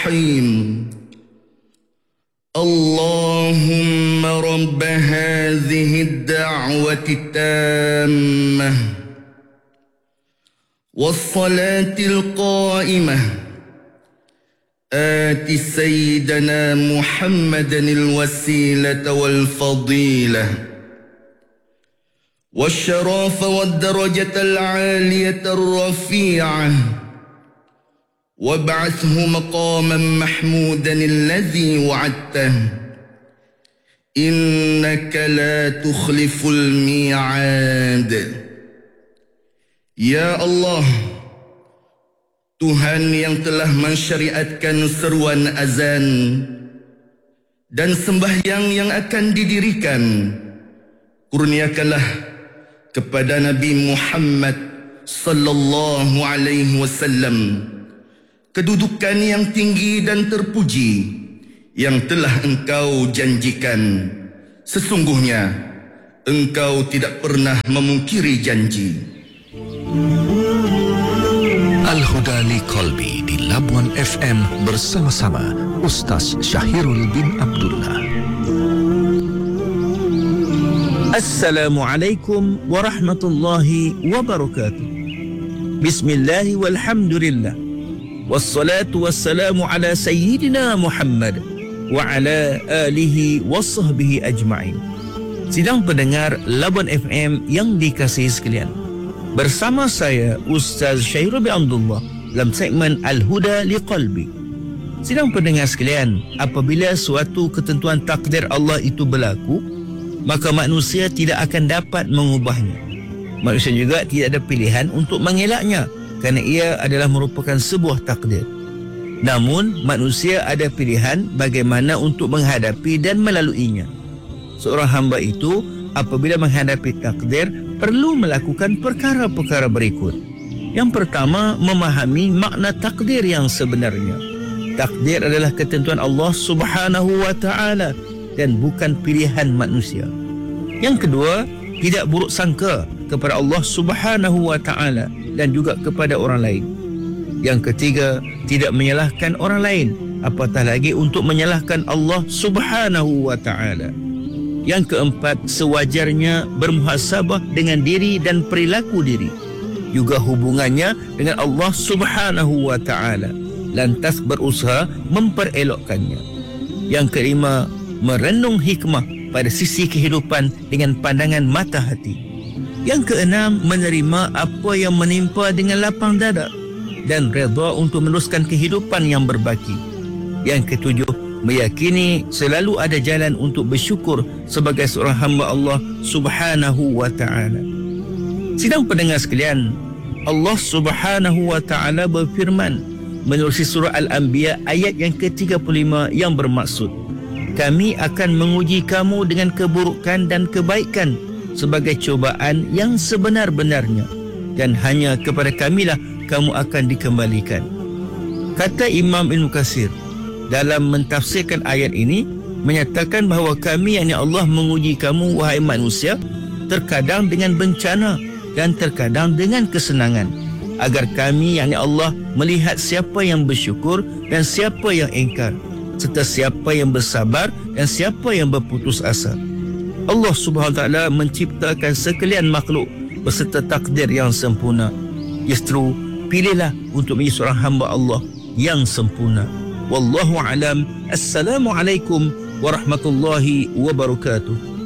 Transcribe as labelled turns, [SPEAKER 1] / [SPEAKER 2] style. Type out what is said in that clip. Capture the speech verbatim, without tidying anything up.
[SPEAKER 1] الرحيم اللهم رب هذه الدعوة التامة والصلاة القائمة آت سيدنا محمدا الوسيلة والفضيلة والشرف والدرجة العالية الرفيعة وابعثه مقاما محمودا الذي وعدته إنك لا تخلف الميعاد. Ya Allah, Tuhan yang telah mensyariatkan seruan azan dan sembahyang yang akan didirikan, kurniakanlah kepada Nabi Muhammad sallallahu alaihi wasallam kedudukan yang tinggi dan terpuji yang telah Engkau janjikan. Sesungguhnya Engkau tidak pernah memungkiri janji.
[SPEAKER 2] Al-Huda li Qalbi di Labuan F M bersama-sama Ustaz Syahirul bin Abdullah.
[SPEAKER 3] Assalamualaikum warahmatullahi wabarakatuh. Bismillah walhamdulillah. Wassalatu wassalamu ala sayyidina Muhammad wa ala alihi wa sahbihi ajma'in. Sidang pendengar Labuan F M yang dikasihi sekalian, bersama saya Ustaz Syahirul bin Abdullah dalam segmen Al-Huda li Qalbi. Sidang pendengar sekalian, apabila suatu ketentuan takdir Allah itu berlaku, maka manusia tidak akan dapat mengubahnya. Manusia juga tidak ada pilihan untuk mengelaknya, kerana ia adalah merupakan sebuah takdir. Namun manusia ada pilihan bagaimana untuk menghadapi dan melaluinya. Seorang hamba itu apabila menghadapi takdir perlu melakukan perkara-perkara berikut. Yang pertama, memahami makna takdir yang sebenarnya. Takdir adalah ketentuan Allah Subhanahu wa taala dan bukan pilihan manusia. Yang kedua, tidak buruk sangka kepada Allah Subhanahu wa taala dan juga kepada orang lain. Yang ketiga, tidak menyalahkan orang lain, apatah lagi untuk menyalahkan Allah Subhanahu wa taala. Yang keempat, sewajarnya bermuhasabah dengan diri dan perilaku diri, juga hubungannya dengan Allah Subhanahu wa taala, lantas berusaha memperelokkannya. Yang kelima, merenung hikmah pada sisi kehidupan dengan pandangan mata hati. Yang keenam, menerima apa yang menimpa dengan lapang dada dan redha untuk meneruskan kehidupan yang berbaki. Yang ketujuh, meyakini selalu ada jalan untuk bersyukur sebagai seorang hamba Allah Subhanahu wa taala. Sidang pendengar sekalian, Allah Subhanahu wa taala berfirman menerusi surah Al-Anbiya ayat yang ke tiga puluh lima yang bermaksud, kami akan menguji kamu dengan keburukan dan kebaikan sebagai cubaan yang sebenar-benarnya, dan hanya kepada kamilah kamu akan dikembalikan. Kata Imam Ibn Katsir dalam mentafsirkan ayat ini, menyatakan bahawa kami, yakni Allah, menguji kamu wahai manusia terkadang dengan bencana dan terkadang dengan kesenangan, agar kami, yakni Allah, melihat siapa yang bersyukur dan siapa yang ingkar, serta siapa yang bersabar dan siapa yang berputus asa. Allah Subhanahu wa taala menciptakan sekalian makhluk beserta takdir yang sempurna. Justru pilihlah untuk menjadi seorang hamba Allah yang sempurna. Wallahu alam. Assalamualaikum warahmatullahi wabarakatuh.